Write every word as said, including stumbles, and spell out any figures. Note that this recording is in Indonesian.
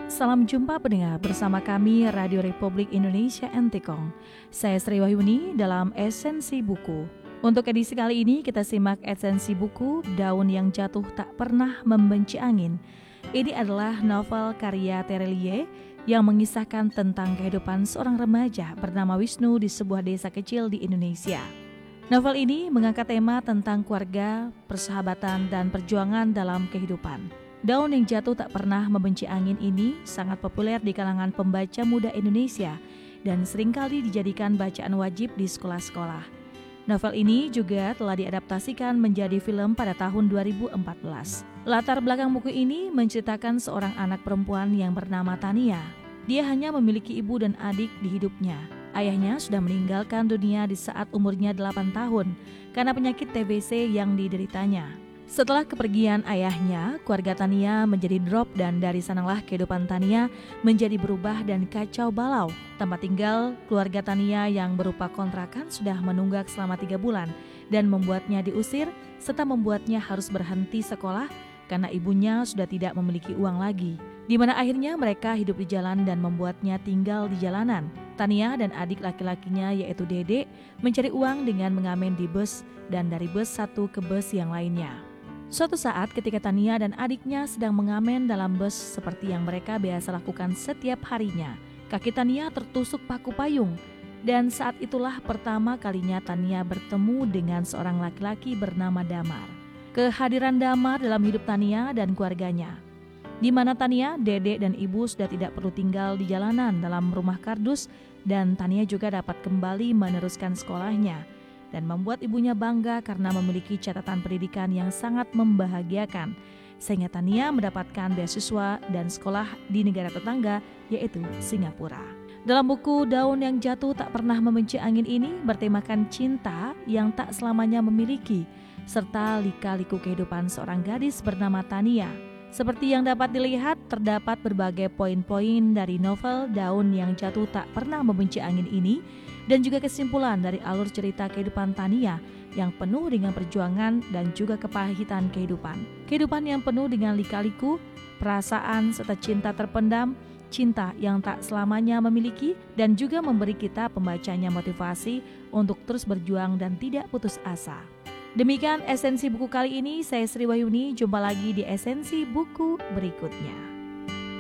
Salam jumpa pendengar bersama kami Radio Republik Indonesia N T K O N. Saya Sri Wahyuni dalam Esensi Buku. Untuk edisi kali ini kita simak esensi buku Daun yang Jatuh Tak Pernah Membenci Angin. Ini adalah novel karya Terelie yang mengisahkan tentang kehidupan seorang remaja bernama Wisnu di sebuah desa kecil di Indonesia. Novel ini mengangkat tema tentang keluarga, persahabatan, dan perjuangan dalam kehidupan. Daun yang Jatuh Tak Pernah Membenci Angin ini sangat populer di kalangan pembaca muda Indonesia dan seringkali dijadikan bacaan wajib di sekolah-sekolah. Novel ini juga telah diadaptasikan menjadi film pada tahun dua ribu empat belas. Latar belakang buku ini menceritakan seorang anak perempuan yang bernama Tania. Dia hanya memiliki ibu dan adik di hidupnya. Ayahnya sudah meninggalkan dunia di saat umurnya delapan tahun karena penyakit T B C yang dideritanya. Setelah kepergian ayahnya, keluarga Tania menjadi drop dan dari sanalah kehidupan Tania menjadi berubah dan kacau balau. Tempat tinggal keluarga Tania yang berupa kontrakan sudah menunggak selama tiga bulan dan membuatnya diusir serta membuatnya harus berhenti sekolah karena ibunya sudah tidak memiliki uang lagi. Di mana akhirnya mereka hidup di jalan dan membuatnya tinggal di jalanan. Tania dan adik laki-lakinya yaitu Dede mencari uang dengan mengamen di bus dan dari bus satu ke bus yang lainnya. Suatu saat ketika Tania dan adiknya sedang mengamen dalam bus seperti yang mereka biasa lakukan setiap harinya, kaki Tania tertusuk paku payung dan saat itulah pertama kalinya Tania bertemu dengan seorang laki-laki bernama Damar. Kehadiran Damar dalam hidup Tania dan keluarganya, di mana Tania, Dede, dan ibu sudah tidak perlu tinggal di jalanan dalam rumah kardus dan Tania juga dapat kembali meneruskan sekolahnya. Dan membuat ibunya bangga karena memiliki catatan pendidikan yang sangat membahagiakan. Sehingga Tania mendapatkan beasiswa dan sekolah di negara tetangga yaitu Singapura. Dalam buku Daun yang Jatuh Tak Pernah Membenci Angin ini bertemakan cinta yang tak selamanya memiliki serta lika-liku kehidupan seorang gadis bernama Tania. Seperti yang dapat dilihat, terdapat berbagai poin-poin dari novel Daun yang Jatuh Tak Pernah Membenci Angin ini dan juga kesimpulan dari alur cerita kehidupan Tania yang penuh dengan perjuangan dan juga kepahitan kehidupan. Kehidupan yang penuh dengan lika-liku, perasaan serta cinta terpendam, cinta yang tak selamanya memiliki dan juga memberi kita pembacanya motivasi untuk terus berjuang dan tidak putus asa. Demikian esensi buku kali ini, saya Sri Wahyuni, jumpa lagi di esensi buku berikutnya.